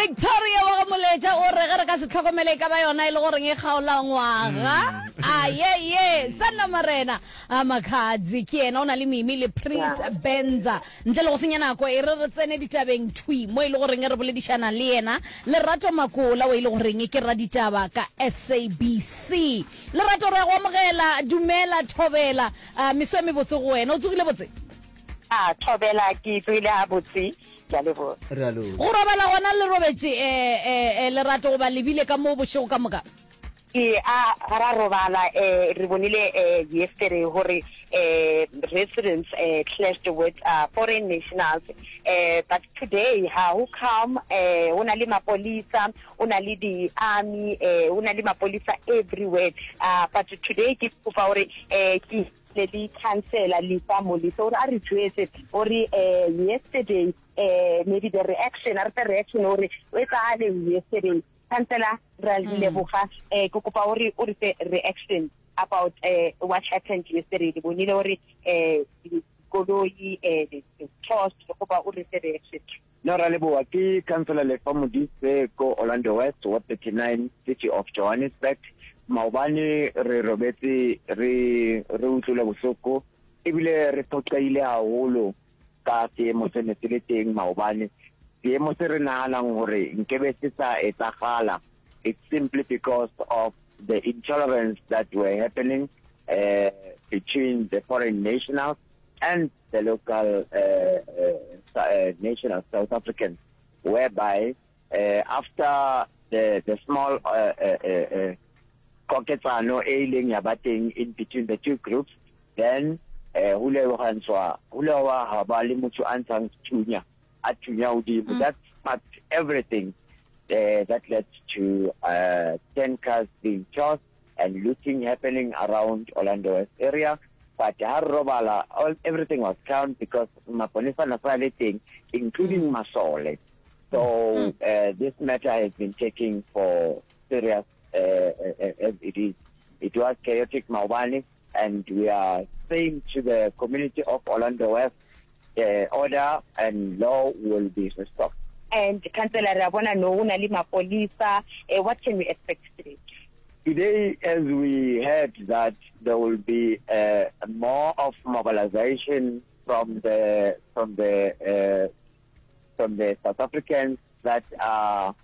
Victoria wa moleja o re ga re ka se tlhokomele ka ba yona ile gore nge kgaola ngwaga ye sana marena amakadzi ke ena ona le Mimi le Prince Benza ntle le go senya nako e re tsene ditabeng thui mo ile gore nge re boledišana le yena Lerato Makola o ile gore nge ke ra ditaba ka SABC Lerato re go mogela dumela thobela miswe me botse go wena o tsogile botse thobela ke tswile a botse ya lebo go robala gona le robetse Lerato go ba lebile ka mo bošego ka moka ra robala re bonile yesterday hore residents clashed with foreign nationals but today how come una le mapolisa una le di army una le mapolisa everywhere but today ke kufa hore ke le cancela le family so a re twetse or yesterday maybe the reaction or yesterday Chancellor Leboga go kopa hore o re reaction about what happened yesterday le bonile hore koloi the trust go kopa o re reaction no ra leboga ke Councillor Lefamodise ko Orlando West Ward 39 City of Johannesburg maobane re robetse re utlwile bosoko ebile re tlotlile haholo ka se mo tsene le teng maobane it's simply because of the intolerance that were happening between the foreign nationals and the local national South Africans, whereby after the small koketsano ailing yabating in between the two groups, then hulewa habali mutu ansang tunya. That sparked everything that led to 10 cars being tossed and looting happening around Orlando West area. But everything was calm because Maponisa Nasaliting, including Masole. So this matter has been taken for serious as it is. It was chaotic Maubani, and we are saying to the community of Orlando West, order and law will be restored. And Councillor Rabona no una lima polisa, what can we expect today? Today, as we heard that there will be more of mobilization from the South Africans that are,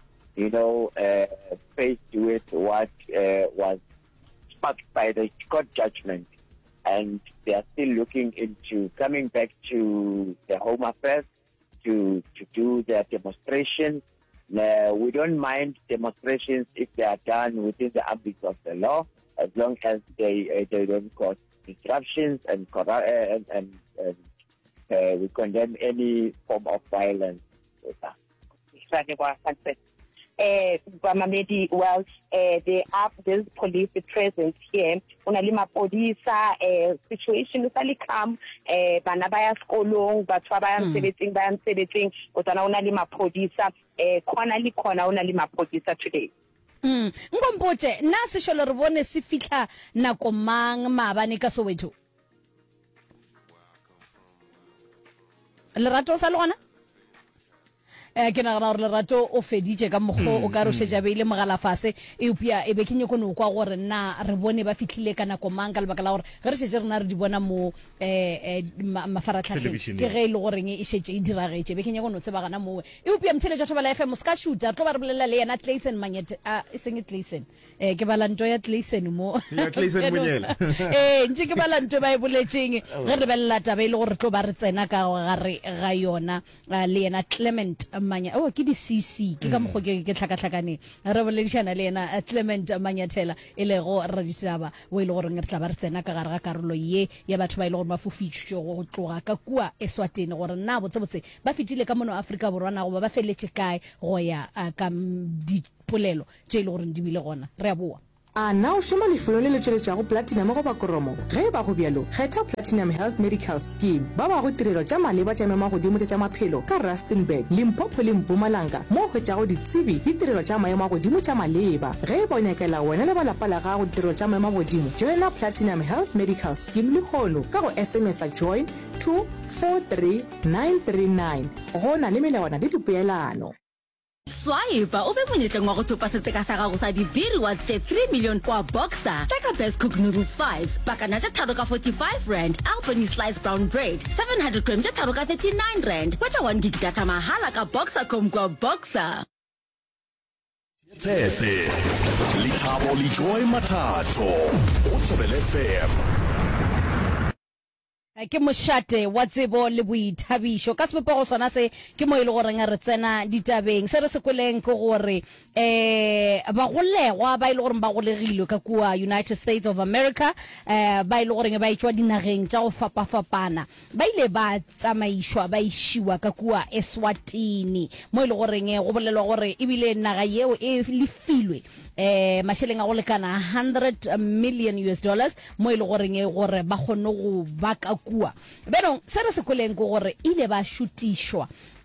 faced with what was sparked by the court judgment. And they are still looking into coming back to the Home Affairs to do their demonstrations. We don't mind demonstrations if they are done within the ambit of the law, as long as they don't cause disruptions and we condemn any form of violence. Well, there's police presence here. Unalima polisa situation is ali calm. Bana baya skolong, batho ba sebetsing, utana unalima polisa. Kona unalima polisa today. Ngompote na se sholo re bone se fitla nako mang maabane ka Soweto. Lerato sa lona? Ke na ra Lerato o feditse ka moggo o ka ro sheja beile mogala fase e upia e be ke nyeko no kwa gore na re bone ba fitlhile kana ko mang ka lebaka la gore re sheje rena re di bona mo mafaratlhatlhe ke ge ile gore e shetse e diragetse be ke nyeko no tseba gana mo e upia mthele jotho ba la FM ska shooter tlo ba re bolela le yena Clayson Manyete e seng Clayson ke bala nto ya Clayson mo ya Clayson Monyela ntse ke bala nto ba e boletseng ge re bella taba ile gore tlo ba re tsena ka ga yona le yena Clement Manya ke di CC ke ka moggo ke tlhakatlhakane re boledišana le yena Clement Manyathela ile go radisaba o ile gore re tla ba re tsena ka gare ga karolo ye ya batho ba ile gore ba fufitšwe go tloga ka kua Eswatini gore na botsebotse ba fitile ka mono Afrika Borwa na go ba feletse kae go ya ka dipolelo tše ile gore di bile gona re a boa a na o shoma lefelo le le tšweletšago platinum go bakoromo ge ba go bjalo kgetha Platinum Health Medical Scheme ba go tirelo tša maleba tša magodimo tša maphelo ka Rustenburg Limpopo le Mpumalanga mo go tšago ditsebi ditirelo tša maemo a godimo tša maleba ge bo nyakela wena le ba lapa la gago ditirelo tša maemo a godimo joina Platinum Health Medical Scheme le hono ka go SMS a join to 43939 go na le melawana le dipeelano. Swaiba o be monyetleng wa go thopa seteka sa gago sa dibiri wa tse 3 million kwa Boxer. Like a best cook noodles 5s, bakana tse tharo ka 45 rand, Albany sliced brown bread, 700 grams tse tharo ka 39 rand. Kwacha 1 gig data mahala ka Boxer.com kwa Boxer. Tete Likhabo Lijoy Mathato Utsebele FM ke moshate wa tsebo le boithabišo ka sepopego sona se ke mo ile gore nga re tsena ditabeng se re se koleng ke gore ba golegwa ba ile gore ba golegile ka kwa United States of America ba ile gore ba itšwa dinageng tša go fapafapana ba ile ba tsamaishwa ba ishiwa ka kwa Eswatini mo ile gore go bolelwa gore ebile naga yeo e lefilwe masheleng a go lekana $100 million mo ile gore ba kgone go ba ka kua beno se re se koleng go gore ile ba shutishwa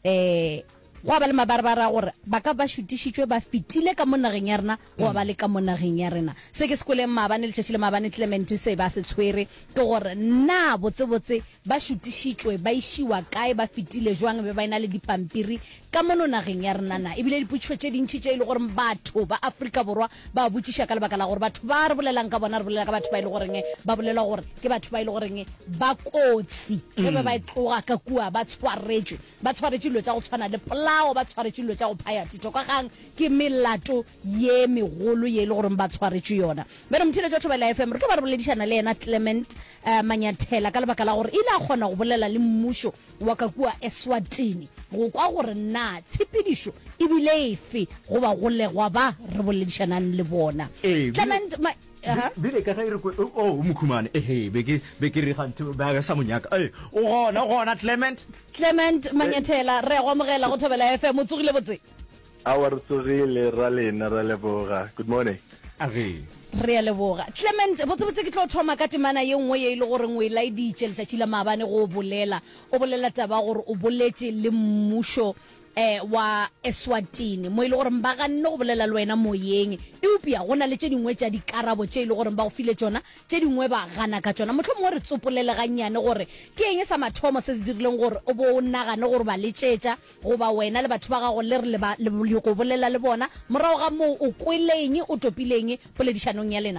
wa ba le mabarbara gore ba ka ba shutishitswe ba fitile ka monageng ya rena wa ba le ka monageng ya rena se ke sekoleng maabane le tšatši le maabane Clement se ba se tshwere ke gore na botsebotse ba shutishitswe ba ishiwa kae ba fitile jwang be ba ina le dipampiri ka monageng ya rena na ebile diputšo tše dintšhi tše ile gore batho ba Afrika Borwa ba botšiša ka lebaka la gore batho ba re bolelang ka bona re bolela ka batho ba ile goreng ba bolela gore ke batho ba ile goreng ba kotsi be ba tloga ka kua ba tshwaretšwe dilo tša go tshwana le ba tshwaretšwe dilo tša go phaya tito ka gang ke melato ye megolo ye ile gore ba tshwaretšwe yona beno mthile tša Thobela FM re tlo ba re boledišana le yena Clement Manyathela ka lebaka la gore ile a kgona go bolela le mmušo wa ka kua Eswatini go kwa gore na tshepedišo ebile efe go ba golegwa ba re boledišanang le bona Clement bile ka re o mokhumane be ke re gantse ba sa monyaka o gona Clement Manyathela re go mogela go Thobela FM o tsogile botse Our tsogile ra lena ra leboga good morning re a leboga Clement botsebotse ke tlo thoma ka temana ye nngwe ye ile gore ngwe la iditše letšatši la maabane go bolela taba gore o boletše le mmušo wa Eswatini mo ile gore ba ga nne go bolela le wena moyeng eupia go na le tše dingwe tša dikarabo tše ile gore ba go file tšona tše dingwe ba gana ka tšona motlho mongwe re tsopolele gannyane gore ke eng sa mathomo se se dirileng gore o bo o nagane gore ba letšetša goba wena le batho ba gago le re go bolela le bona morago ga moo o kweleng o topileng poledišanong ya lena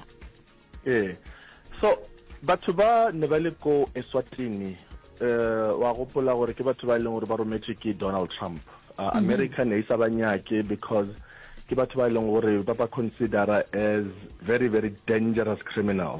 so batho ba ne ba le ko Eswatini wa gopola gore ke batho ba leng gore ba rometše ke Donald Trump America ne isa banyake because ke batho ba leng gore ba ba consider as very very dangerous criminals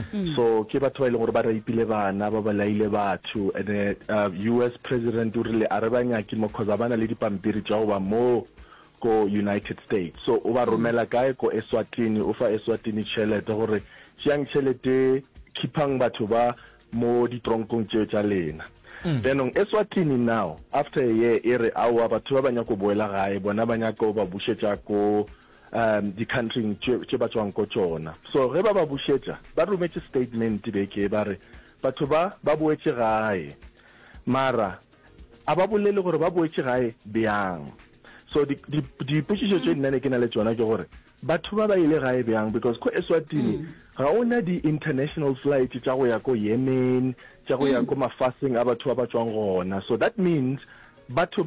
so ke batho ba leng gore ba raipile bana ba laile batho and US president o rile a re banyake mo cause bana le dipampiri tša go ba mo ko United States so o ba romela kae ko Eswatini o fa Eswatini tšhelete gore xiang tšhelete kipang batho ba mo ditronkong tšeo tša lena then on Eswatini now after a year ere awa batho ba banya go boela gae bona banya go ba bušetša ko di country tše ba tswang ko tsona so ge ba bušetša ba rometše statement be ke ba re batho ba boetše gae mara a ba bolele gore ba boetše gae bjang so di potšišo tše nna ne ke na le tsona ke gore batho ba ile gae bjang because ko Eswatini ga ona di international flight tša go ya ko Yemen tša go ya ko mafaseng a batho ba tswang gona so that means batho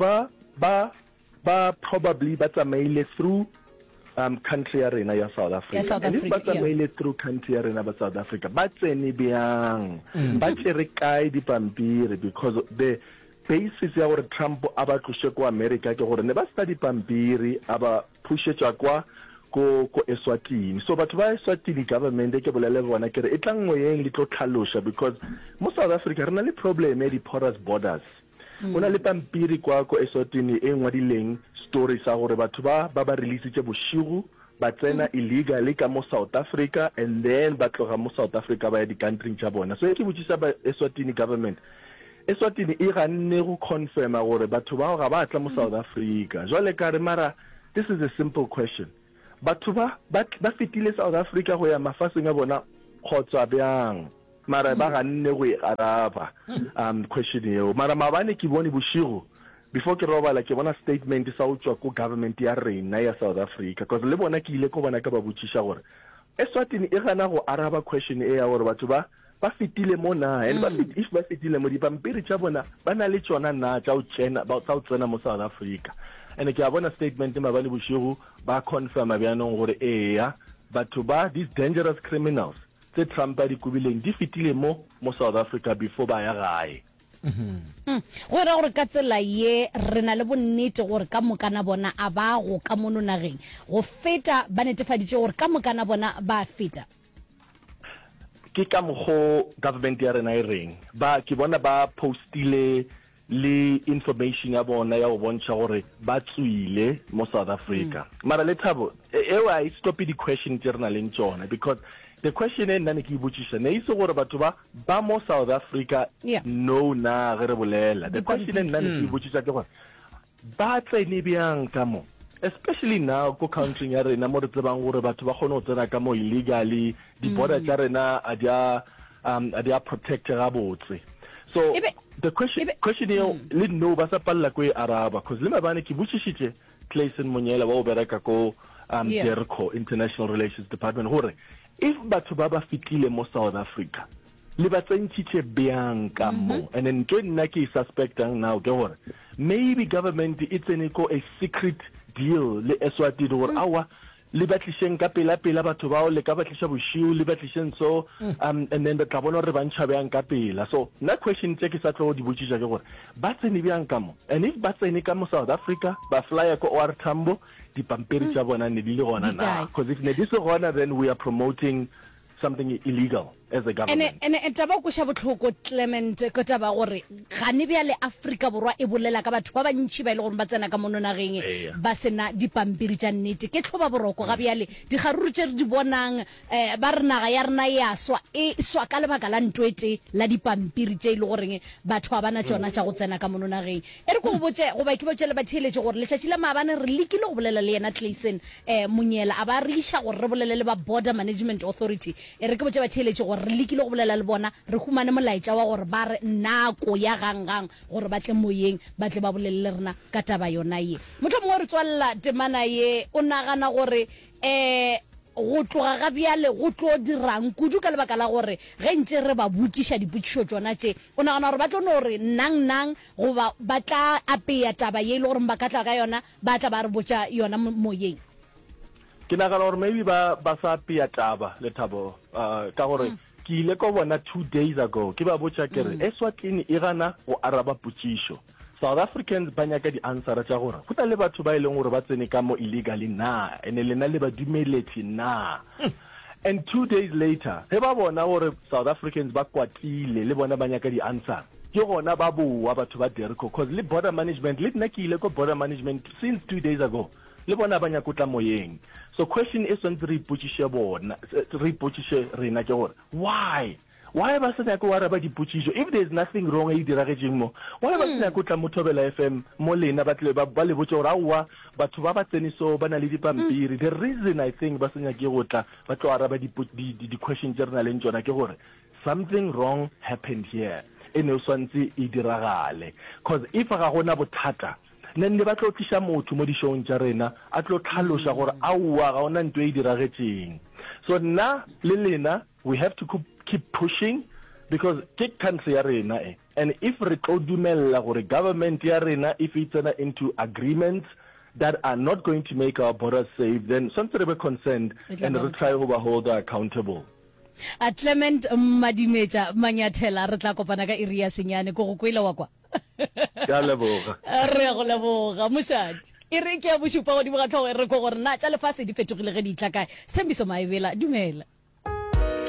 ba probably ba tsamaile through country ya rena ya South Africa and if ba tsamaile through country ya rena ba South Africa ba tsene bjang ba tšere kae dipampiri because the basis ya gore Trump a ba tloše ko America ke gore ne ba sta dipampiri a ba pušetša kwa ko Eswatini so batho ba Eswatini government ke bolele bona ke re e tla ngoyeng le tlo tlhaloša because mo South Africa rena le problem ya di porous borders ona le pampiri kwa ko Eswatini e ngwadileng story sa gore batho ba release tše boshigo ba tsena illegally ka mo South Africa and then ba tloga mo South Africa ba ya di country tša bona so ke botšiša ba Eswatini government Eswatini e ganne go confirma gore batho ba ga ba tla mo South Africa jwale ka re mara this is a simple question batho ba fitile South Africa go ya mafaseng a bona khotsa bjang mara ba ganne go araba question eo mara mabane ke bone boshigo before ke robala ke bona statement sa utswa ko government ya rena ya South Africa because le bona ke ile ko bona ka ba botšiša gore Eswatini e gana go araba question e ya gore batho ba fitile mo na and if ba fitile mo dipampiri tša bona ba na le tsona na tša o tsena mo South Africa and ke a bona statement mabale boshigo ba confirm byanong gore eya batho ba these dangerous criminals tse Trump a di kubileng di fitile mo South Africa before ba ya gae. Go ra gore ka tsela ye re na le bonnete gore ka mokana bona a ba go ka mononageng go feta ba netefaditse gore ka mokana bona ba feta. Ke ka mogo government ya rena e reng ba ke bona ba postile le information ya bona ya go bontsha gore ba tswile mo South Africa. Mara le Thabo I stop the question tse rena leng tsona because the question e nna ne ke ibotsisa ne iso gore batho ba mo South Africa no na re bolela. The question e nna ne ke ibotsisa ke gore ba tsene byang ka mo, especially now go country ya rena mo re tsebang gore batho ba gone go tsena ka mo illegally, di border tsa rena a dia protect ga botse. So the question here le no ba sa palla ko e araba because le mabane ke botsishitse Clayson Monyela wa o bereka ko DIRCO International Relations Department gore if batho ba ba fitile mo South Africa le ba tsentshitse byang ka mo, and then ke nna ke suspectang now ke gore maybe government it's a secret deal le Eswatini gore awa le batlisheng ka pela batho bao le ka batlisha boshiu le batlisheng so and then the tla re bantšha byang ka pela. So na question tse ke sa tlo di botsisha ke gore ba tsene byang ka mo, and if ba tsene ka mo South Africa ba flya ko OR Tambo di pampiri tsa bona ne di le gona na, because if ne di se gona then we are promoting something illegal as a government. And taba go sha botlhoko Clement ko taba gore ga ne bya le Africa borwa e bolela ka batho ba bantši ba ile gore ba tsena ka mononageng ba sena dipampiri tša nnete ke tlhoba boroko ga bjale di garuru tše di bonang ba re naga ya rena ya swa ka lebaka la ntwete la dipampiri tše ile goreng batho ba bana tšona tša go tsena ka mononageng e re go botse go ba ke botse le ba tsheletse gore le tšatši la maabane re lekile go bolela le yena Clayson Monyela a ba re isha gore re bolele le ba Border Management Authority e re ke botse ba tsheletse gore re lekile go bolela le bona re humane molaetša wa gore ba re nako ya gangang gore ba tle moyeng ba tle ba bolele rena ka taba yona ye motho mongwe re tswalla temana ye o nagana gore go tloga ga bjale go tlo dirang kudu ka lebaka la gore ge ntse re ba botšiša dipotšišo tsona tše o nagana gore ba tlo no gore nang goba ba tla apeya taba ye le gore ba ka tla ka yona ba tla ba re botša yona moyeng. Ke nagana gore maybe ba sa apeya taba le Thabo ka gore ke ile ko bona 2 days ago ke ba botša kere Eswatini e gana go araba potšišo. South Africans ba nyaka di answer tša gore go tla le batho ba ileng gore ba tsene ka mo illegally na ene lena le ba dumeletse na. And 2 days later he ba bona gore South Africans ba kwatile le bona ba nyaka di answer ke gona ba boa batho ba DIRCO because le border management le nna ke ile ko border management since 2 days ago le bona ba nyaka tla moyeng. So question is when re ipotšiše bona re ipotšiše rena ke gore why ba se nyaka wa ba dipotšišo if there is nothing wrong e diragetseng mo why ba se nyaka tla mo Thobela FM mo lena ba tle ba le botse gore aowa batho ba ba tsene so ba na le dipampiri. The reason I think ba se nyake go tla ba tlo araba di questions tse rena leng tsona ke gore something wrong happened here e ne o swantse e diragale because if ga gona bothata then le ba tlo tlisha motho mo dishong tša rena a tlo tlhaloša gore aowa ga ona ntwe e diragetseng. So na le lena we have to keep pushing because ke country ya rena and if re tlo dumella gore government ya rena if it's into agreements that are not going to make our borders safe then something be concerned and re try to hold accountable. Clement Madimeja Manyathela re tla kopana ka iri ya senyane go go kwela wa kwa ka leboga re go leboga moshadi e re ke a bosupa go di boga tlhogo re go gore na tša lefase di fetogile ge di tla kae Sthembiso Maebela dumela.